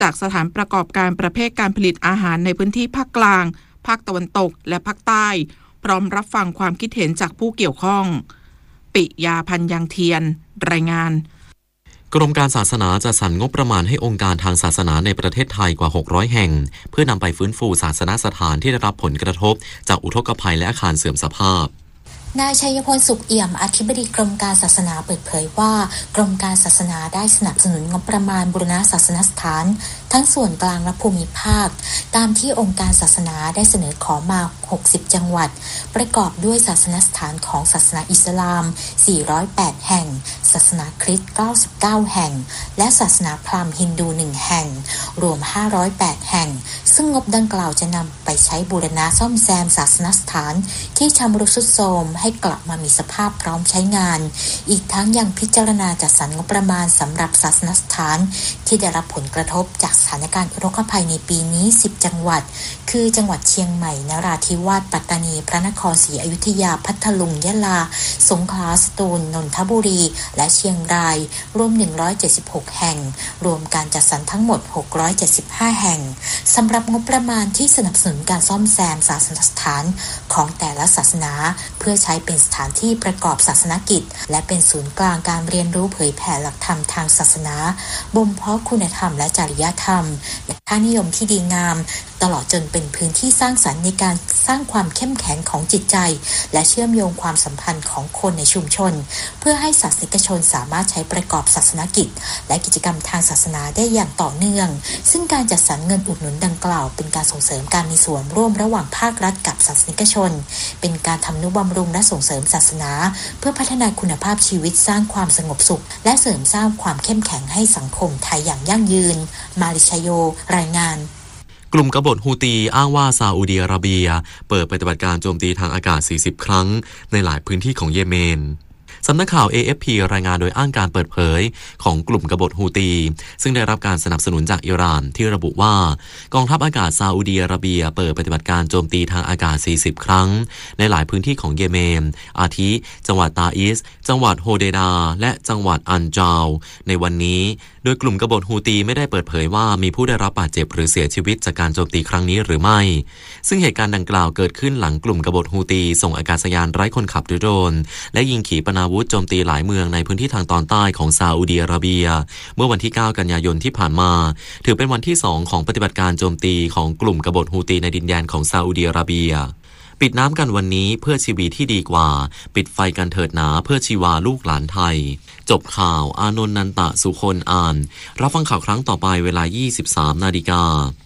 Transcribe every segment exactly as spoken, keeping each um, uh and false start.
จากสถานประกอบการประเภทการผลิตอาหารในพื้นที่ภาคกลางภาคตะวันตกและภาคใต้พร้อมรับฟังความคิดเห็นจากผู้เกี่ยวข้องปิยาพันธ์ยังเทียนรายงานกรมการศาสนาจะสรรงบประมาณให้องค์การทางศาสนาในประเทศไทยกว่าหกร้อยแห่งเพื่อนำไปฟื้นฟูศาสนสถานที่ได้รับผลกระทบจากอุทกภัยและอาคารเสื่อมสภาพนายชัยพลสุขเอี่ยมอธิบดีกรมการศาสนาเปิดเผยว่ากรมการศาสนาได้สนับสนุนงบประมาณบูรณะศาสนสถานทั้งส่วนกลางและภูมิภาคตามที่องค์การศาสนาได้เสนอขอมาหกสิบจังหวัดประกอบด้วยศาสนสถานของศาสนาอิสลามสี่ร้อยแปดแห่งศาสนาคริสต์เก้าสิบเก้าแห่งและศาสนาพราหมณ์ฮินดูหนึ่งแห่งรวมห้าร้อยแปดแห่งซึ่งงบดังกล่าวจะนำไปใช้บูรณะซ่อมแซมศาสนสถานที่ชำรุดทรุดโทรมให้กลับมามีสภาพพร้อมใช้งานอีกทั้งยังพิจารณาจัดสรรงบประมาณสำหรับศาสนสถานที่ได้รับผลกระทบจากสถานการณ์อุทกภัยในปีนี้สิบจังหวัดคือจังหวัดเชียงใหม่นราธิวาสปัตตานีพระนครศรีอยุธยาพัทลุงยะลาสงขลาสตูลนนทบุรีและเชียงรายรวมหนึ่งร้อยเจ็ดสิบหกแห่งรวมการจัดสรรทั้งหมดหกร้อยเจ็ดสิบห้าแห่งสำหรับงบประมาณที่สนับสนุนการซ่อมแซมศาสนสถานของแต่ละศาสนาเพื่อใช้เป็นสถานที่ประกอบศาสนกิจและเป็นศูนย์กลางการเรียนรู้เผยแผ่หลักธรรมทางศาสนาบ่มเพาะคุณธรรมและจริยธรรมและค่านิยมที่ดีงามตลอดจนเป็นพื้นที่สร้างสรรค์ในการสร้างความเข้มแข็งของจิตใจและเชื่อมโยงความสัมพันธ์ของคนในชุมชนเพื่อให้ศาสนิกชนสามารถใช้ประกอบศาสนกิจและกิจกรรมทางศาสนาได้อย่างต่อเนื่องซึ่งการจัดสรรเงินอุดหนุนดังกล่าวเป็นการส่งเสริมการมีส่วนร่วมระหว่างภาครัฐกับศาสนิกชนเป็นการทำนุบำรุงและส่งเสริมศาสนาเพื่อพัฒนาคุณภาพชีวิตสร้างความสงบสุขและเสริมสร้างความเข้มแข็งให้สังคมไทยอย่างยั่งยืนมาริชโยรายงานกลุ่มกบฏฮูตีอ้างว่าซาอุดิอาระเบียเปิดปฏิบัติการโจมตีทางอากาศสี่สิบครั้งในหลายพื้นที่ของเยเมนสำนักข่าว เอ เอฟ พี รายงานโดยอ้างการเปิดเผยของกลุ่มกบฏฮูตีซึ่งได้รับการสนับสนุนจากอิหร่านที่ระบุว่ากองทัพอากาศซาอุดิอาระเบียเปิดปฏิบัติการโจมตีทางอากาศสี่สิบครั้งในหลายพื้นที่ของเยเมนอาทิจังหวัดตาอิสจังหวัดโฮเดดาและจังหวัดอันจาวในวันนี้โดยกลุ่มกบฏฮูตีไม่ได้เปิดเผยว่ามีผู้ได้รับบาดเจ็บหรือเสียชีวิตจากการโจมตีครั้งนี้หรือไม่ซึ่งเหตุการณ์ดังกล่าวเกิดขึ้นหลังกลุ่มกบฏฮูตีส่งอากาศยานไร้คนขับโดรนและยิงขีปนาวุธโจมตีหลายเมืองในพื้นที่ทางตอนใต้ของซาอุดิอาระเบียเมื่อวันที่เก้ากันยายนที่ผ่านมาถือเป็นวันที่สองของปฏิบัติการโจมตีของกลุ่มกบฏฮูตีในดินแดนของซาอุดิอาระเบียปิดน้ำกันวันนี้เพื่อชีวิตที่ดีกว่าปิดไฟกันเถิดหนาเพื่อชีวาลูกหลานไทยจบข่าวอานนท์นันตะสุคนอ่านรับฟังข่าวครั้งต่อไปเวลา ยี่สิบสาม นาฬิกา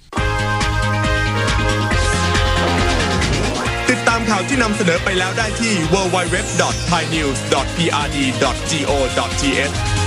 ติดตามข่าวที่นำเสนอไปแล้วได้ที่ ดับเบิลยู ดับเบิลยู ดับเบิลยู ดอท ไทยนิวส์ ดอท พี อาร์ ดี ดอท จี โอ ดอท ที เอช